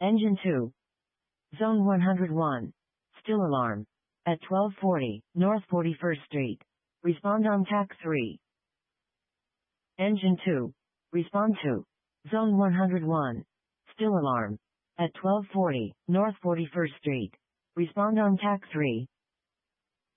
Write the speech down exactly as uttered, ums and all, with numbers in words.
Engine two. Zone one hundred one. Still alarm. At twelve forty, North forty-first Street. Respond on T A C three. Engine two. Respond to. Zone one hundred one. Still alarm. At twelve forty, North forty-first Street. Respond on T A C three.